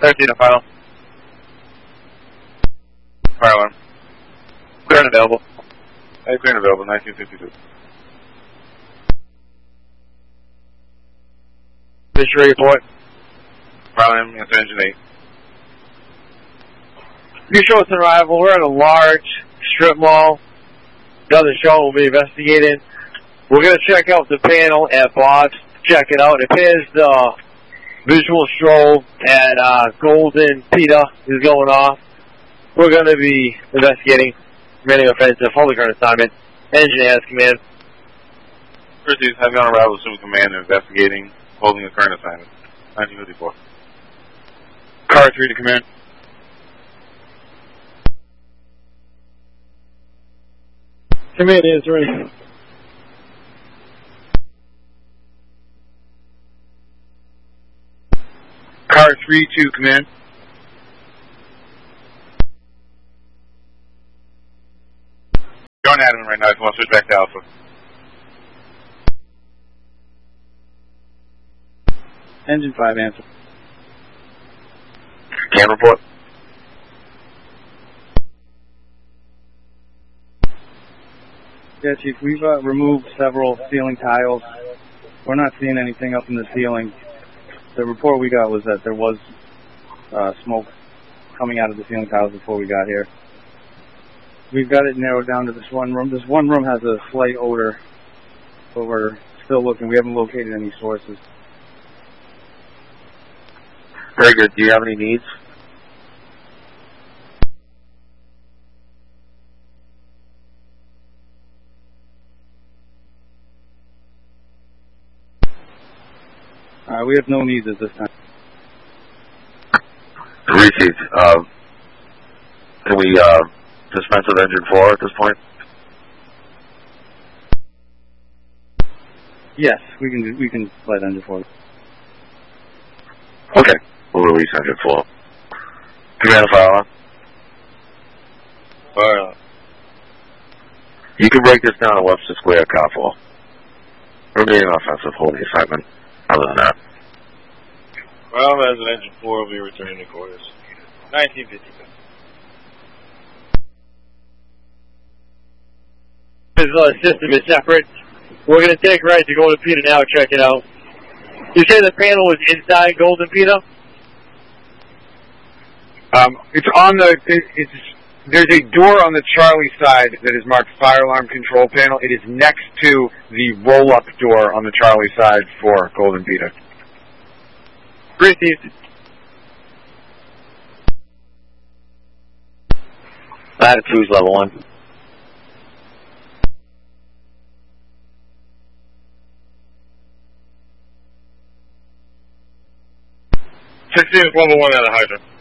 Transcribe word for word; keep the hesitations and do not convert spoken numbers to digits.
thirteen to final. Fire alarm. Clear and available. Hey, clear and available, nineteen fifty-two. Fishery report. Fire alarm, answer engine eight. You show us an arrival. We're at a large strip mall. Doesn't show. We'll be investigating. We're going to check out the panel at Bob's. Check it out. It appears the visual strobe at uh, Golden Peter is going off. We're going to be investigating committing offensive holding current assignment. Engine has command. Proceeds, having on arrival, assuming command and investigating holding the current assignment. nineteen fifty-four. Car three to command. Command answering. Car three to command. Going at him right now if you want to switch back to Alpha. Engine five answer. Can report. Yeah, Chief, we've uh, removed several ceiling tiles. We're not seeing anything up in the ceiling. The report we got was that there was uh, smoke coming out of the ceiling tiles before we got here. We've got it narrowed down to this one room. This one room has a slight odor, but we're still looking. We haven't located any sources. Very good. Do you have any needs? Uh, we have no needs at this time. Received. Uh, can we uh, dispense with engine four at this point? Yes, we can. We can let engine four. Okay. We'll release engine four. Command fire alarm. Fire alarm. You can break this down to Webster Square, car four. Remaining offensive holding assignment. Other than that. Well, as an engine four will be returning to quarters. nineteen fifty-two. This uh, system is separate. We're going to take right to Golden Peter now, check it out. You say the panel was inside Golden Peter? Um, it's on the, it, it's, there's a door on the Charlie side that is marked fire alarm control panel. It is next to the roll-up door on the Charlie side for Golden Peter. Received. Latitude's level one. sixteen is level one out of Hydra.